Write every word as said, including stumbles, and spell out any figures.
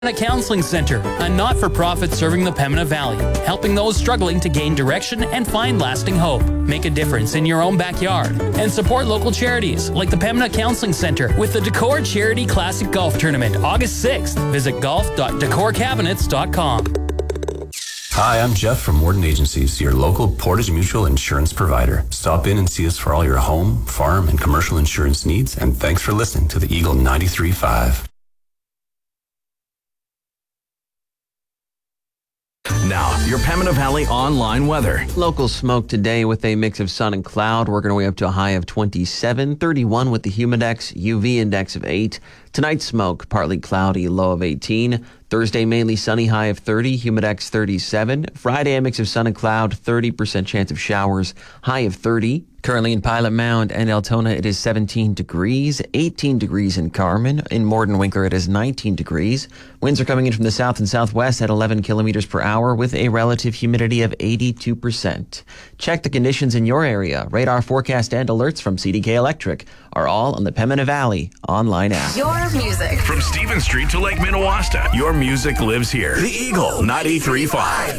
Counseling Center, a not-for-profit serving the Pembina Valley, helping those struggling to gain direction and find lasting hope. Make a difference in your own backyard and support local charities like the Pembina Counseling Center with the Decor Charity Classic Golf Tournament August sixth. Visit golf dot decor cabinets dot com. Hi, I'm Jeff from Warden Agencies, your local Portage Mutual insurance provider. Stop in and see us for all your home, farm, and commercial insurance needs, and thanks for listening to the Eagle ninety-three point five. Now, your Pembina Valley online weather. Local smoke today with a mix of sun and cloud. Working our way up to a high of twenty-seven, thirty-one with the humidex, U V index of eight. Tonight, smoke, partly cloudy, low of eighteen. Thursday, mainly sunny, high of thirty, humidex thirty-seven. Friday, a mix of sun and cloud, thirty percent chance of showers, high of thirty. Currently in Pilot Mound and Altona, it is seventeen degrees, eighteen degrees in Carmen. In Morden Winkler, it is nineteen degrees. Winds are coming in from the south and southwest at eleven kilometers per hour with a relative humidity of eighty-two percent. Check the conditions in your area. Radar forecast and alerts from C D K Electric are all on the Pembina Valley online app. Your music. From Stephen Street to Lake Minnewaska, your music lives here. The Eagle ninety-three point five.